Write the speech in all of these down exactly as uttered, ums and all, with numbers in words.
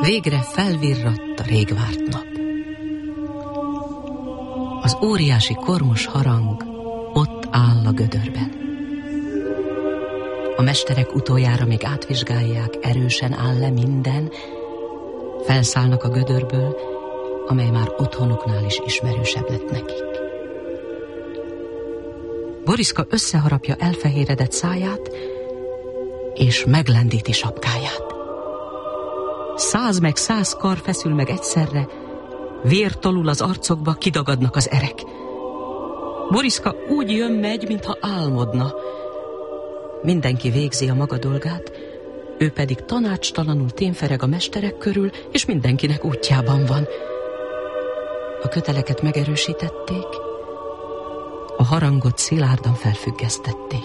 Végre felvirradt a rég várt nap. Az óriási kormos harang ott áll a gödörben. A mesterek utoljára még átvizsgálják, erősen áll le minden, felszállnak a gödörből, amely már otthonuknál is ismerősebb lett nekik. Boriszka összeharapja elfehéredett száját, és meglendíti sapkáját. Száz meg száz kar feszül meg egyszerre, vér tolul az arcokba, kidagadnak az erek. Boriszka úgy jön-megy, mintha álmodna. Mindenki végzi a maga dolgát, ő pedig tanácstalanul témfereg a mesterek körül, és mindenkinek útjában van. A köteleket megerősítették, a harangot szilárdan felfüggesztették.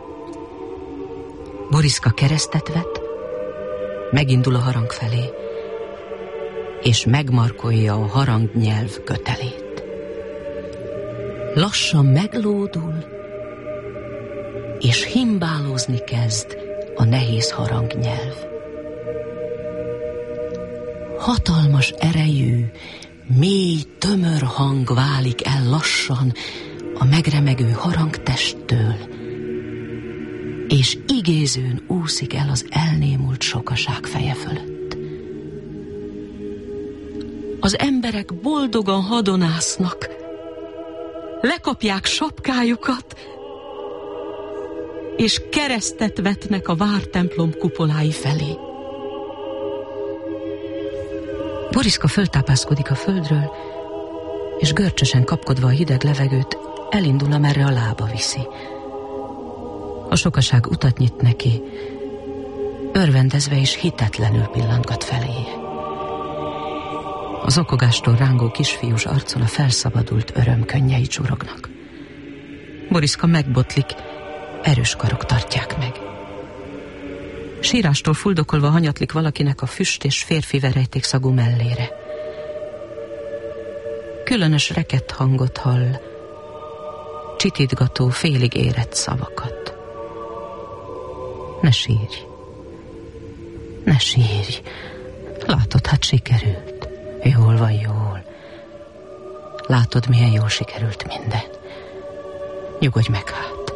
Boriszka keresztet vet, megindul a harang felé, és megmarkolja a harangnyelv kötelét. Lassan meglódul, és himbálózni kezd a nehéz harangnyelv. Hatalmas erejű, mély, tömör hang válik el lassan a megremegő harangtesttől, és igézőn úszik el az elnémult sokaság feje fölött. Az emberek boldogan hadonásznak, lekapják sapkájukat, és keresztet vetnek a vártemplom kupolái felé. Boriszka föltápászkodik a földről, és görcsösen kapkodva a hideg levegőt elindul, amerre a lába viszi. A sokaság utat nyit neki, örvendezve és hitetlenül pillantgat feléje. Az okogástól rángó kisfiús arcon a felszabadult öröm könnyei csurognak. Boriszka megbotlik, erős karok tartják meg. Sírástól fuldokolva hanyatlik valakinek a füst és férfi verejtékszagú mellére. Különös rekett hangot hall, csitítgató, félig érett szavakat. Ne sírj, ne sírj, látod, hát sikerült. Jól van, jól. Látod, milyen jól sikerült minden. Nyugodj meg hát.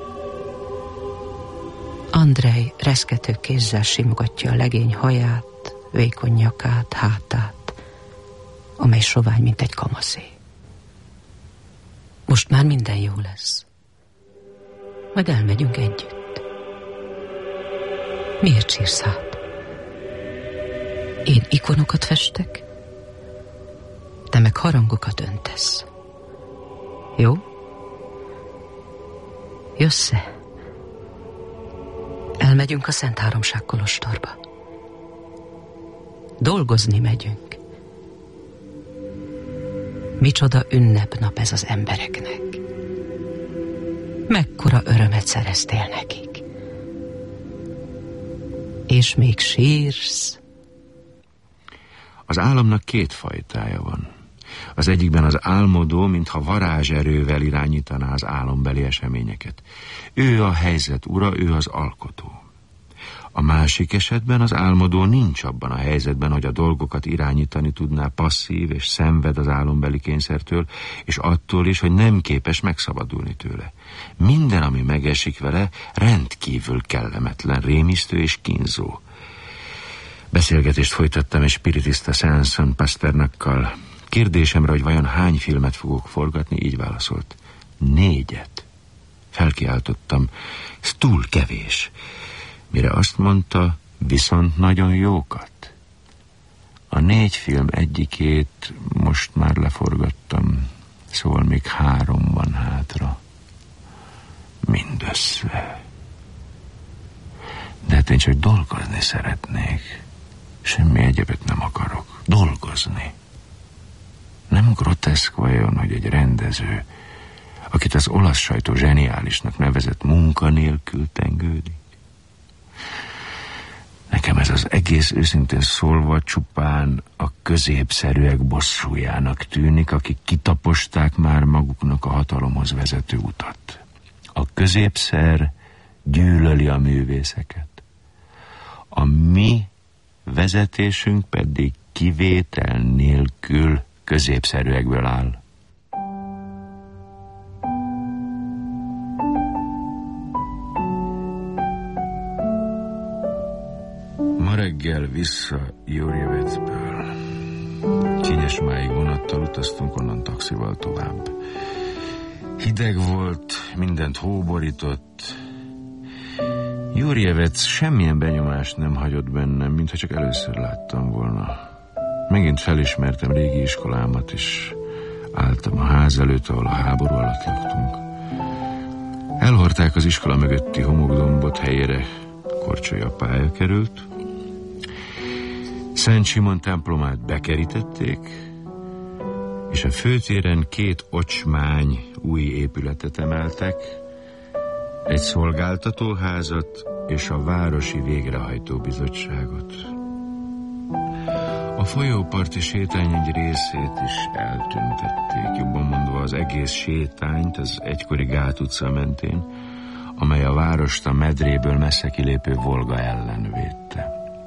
Andrej reszkető kézzel simogatja a legény haját, vékony nyakát, hátát, amely sovány, mint egy kamaszé. Most már minden jó lesz. Majd elmegyünk együtt. Miért sírsz hát? Én ikonokat festek, te meg harangokat öntesz. Jó? Jössz-e? Elmegyünk a Szent Háromság kolostorba. Dolgozni megyünk. Micsoda ünnepnap ez az embereknek. Mekkora örömet szereztél nekik. És még sírsz. Az álomnak két fajtája van. Az egyikben az álmodó, mintha varázserővel irányítaná az álombeli eseményeket. Ő a helyzet ura, ő az alkotó. A másik esetben az álmodó nincs abban a helyzetben, hogy a dolgokat irányítani tudná, passzív és szenved az álombeli kényszertől, és attól is, hogy nem képes megszabadulni tőle. Minden, ami megesik vele, rendkívül kellemetlen, rémisztő és kínzó. Beszélgetést folytattam egy spiritista Sanson Pasternakkal. Kérdésemre, hogy vajon hány filmet fogok forgatni, így válaszolt. Négyet. Felkiáltottam, ez túl kevés. Mire azt mondta, viszont nagyon jókat. A négy film egyikét most már leforgattam, szóval még három van hátra. Mindössze. De hát én csak dolgozni szeretnék. Semmi egyebet nem akarok. Dolgozni. Nem groteszk vajon, hogy egy rendező, akit az olasz sajtó zseniálisnak nevezett, munkanélkül tengődik? Nekem ez az egész őszintén szólva csupán a középszerűek bosszújának tűnik, akik kitaposták már maguknak a hatalomhoz vezető utat. A középszer gyűlöli a művészeket. A mi vezetésünk pedig kivétel nélkül középszerűekből áll. Ma reggel vissza Jurjevecből. Kinyesmáig vonattal utaztunk, onnan taxival tovább. Hideg volt, mindent hóborított. Jurjevec semmilyen benyomást nem hagyott bennem, mintha csak először láttam volna. Megint felismertem régi iskolámat, és álltam a ház előtt, ahol a háború alatt laktunk. Elhordták az iskola mögötti homokdombot, helyére korcsolya pálya került. Szent Simon templomát bekerítették, és a főtéren két ocsmány új épületet emeltek, egy szolgáltatóházat és a városi végrehajtó bizottságot. A folyóparti sétány egy részét is eltüntették, jobban mondva az egész sétányt az egykori Gát utca mentén, amely a várost a medréből messze kilépő Volga ellen védte.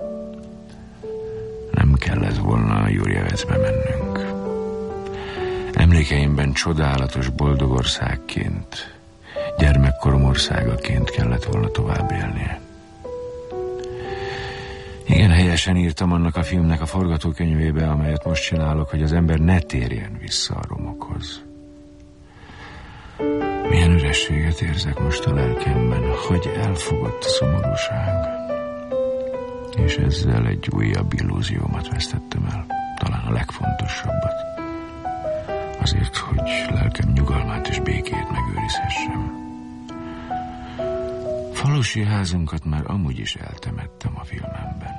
Nem kellett volna a Jurjevecbe mennünk. Emlékeimben csodálatos boldog országként, gyermekkorom országaként kellett volna tovább élnie. Igen, helyesen írtam annak a filmnek a forgatókönyvébe, amelyet most csinálok, hogy az ember ne térjen vissza a romokhoz. Milyen ürességet érzek most a lelkemben, hogy elfogott a szomorúság. És ezzel egy újabb illúziómat vesztettem el, talán a legfontosabbat. Azért, hogy lelkem nyugalmát és békét megőrizhessem. Falusi házunkat már amúgy is eltemettem a filmemben.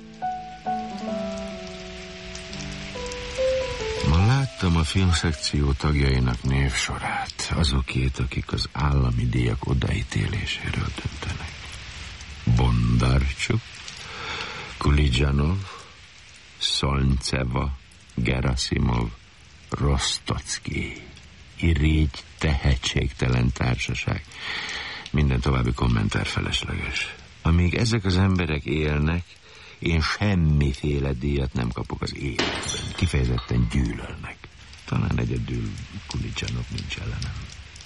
Ma láttam a filmszekció tagjainak névsorát, azokét, akik az állami díjak odaítéléséről döntenek. Bondarcsuk, Kulidzsanov, Szolnceva, Gerasimov, Rostocki. Irigy, tehetségtelen társaság. Minden további kommentár felesleges. Amíg ezek az emberek élnek, én semmiféle díjat nem kapok az életben. Kifejezetten gyűlölnek. Talán egyedül Kulidzsanov nincs ellenem.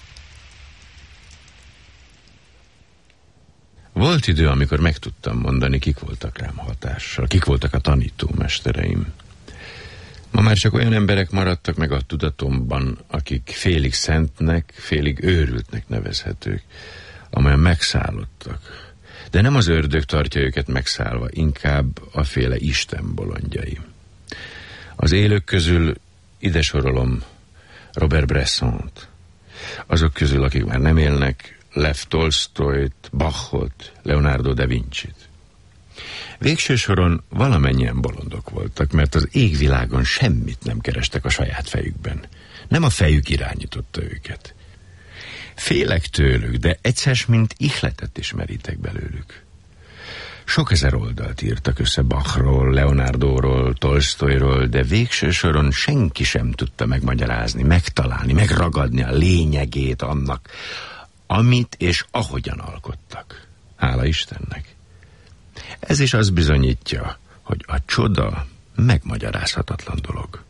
Volt idő, amikor meg tudtam mondani, kik voltak rám hatással, kik voltak a tanítómestereim. Ma már csak olyan emberek maradtak meg a tudatomban, akik félig szentnek, félig őrültnek nevezhetők, amelyen megszállottak. De nem az ördög tartja őket megszállva, inkább a féle Isten bolondjai. Az élők közül ide sorolom Robert Bressont. Azok közül, akik már nem élnek, Lev Tolsztojt, Bachot, Leonardo da Vincit. Végső soron valamennyien bolondok voltak, mert az égvilágon semmit nem kerestek a saját fejükben. Nem a fejük irányította őket. Félek tőlük, de egyszer mint ihletet is merítek belőlük. Sok ezer oldalt írtak össze Bachról, Leonardóról, Tolsztojról, de végső soron senki sem tudta megmagyarázni, megtalálni, megragadni a lényegét annak, amit és ahogyan alkottak. Hála Istennek. Ez is azt bizonyítja, hogy a csoda megmagyarázhatatlan dolog.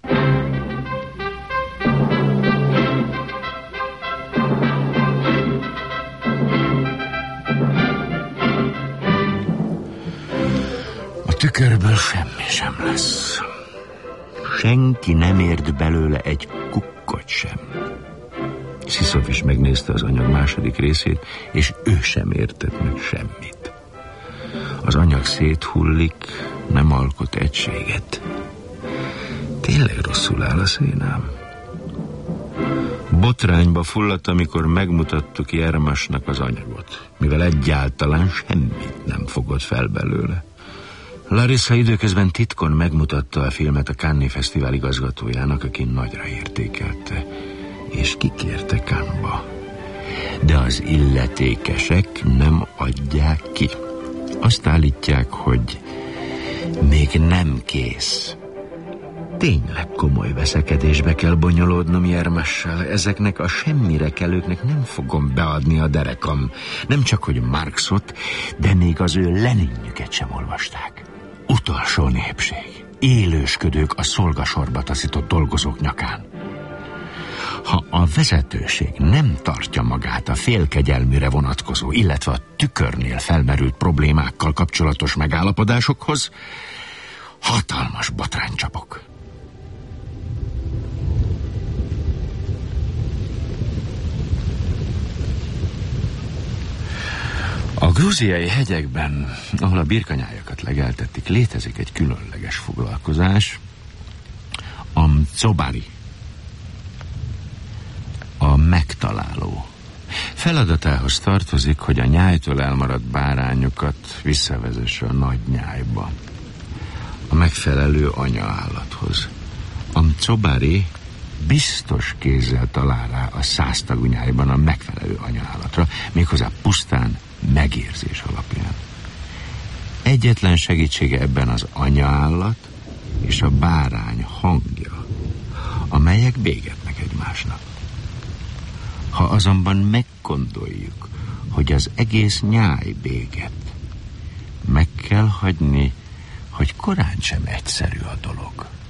A tükörből semmi sem lesz. Senki nem ért belőle egy kukkot sem. Sziszov is megnézte az anyag második részét, és ő sem értett meg semmit. Az anyag széthullik, nem alkot egységet. Tényleg rosszul áll a szénám. Botrányba fulladt, amikor megmutattuk Jermasnak az anyagot, mivel egyáltalán semmit nem fogott fel belőle. Larissa időközben titkon megmutatta a filmet a Cannes-i Fesztivál igazgatójának, aki nagyra értékelte, és kikérte Cannes-ba. De az illetékesek nem adják ki. Azt állítják, hogy még nem kész. Tényleg komoly veszekedésbe kell bonyolódnom Jermassal. Ezeknek a semmire kelőknek nem fogom beadni a derekam. Nem csak, hogy Marxot, de még az ő Leninjüket sem olvasták. utolsó népség, élősködők a szolgasorba taszított dolgozók nyakán. Ha a vezetőség nem tartja magát a félkegyelműre vonatkozó, illetve a tükörnél felmerült problémákkal kapcsolatos megállapodásokhoz, hatalmas botrány csapok. A grúziai hegyekben, ahol a birkanyájakat legeltetik, létezik egy különleges foglalkozás, a mcobari, a megtaláló. Feladatához tartozik, hogy a nyájtól elmaradt bárányokat visszavezesse a nagy nyájba, a megfelelő anyaállathoz. A mcobari biztos kézzel talál rá a száztagú nyájban a megfelelő anyaállatra, méghozzá pusztán megérzés alapján. Egyetlen segítsége ebben az anyaállat és a bárány hangja, amelyek bégetnek egymásnak. Ha azonban meggondoljuk, hogy az egész nyáj béget, meg kell hagyni, hogy korán sem egyszerű a dolog.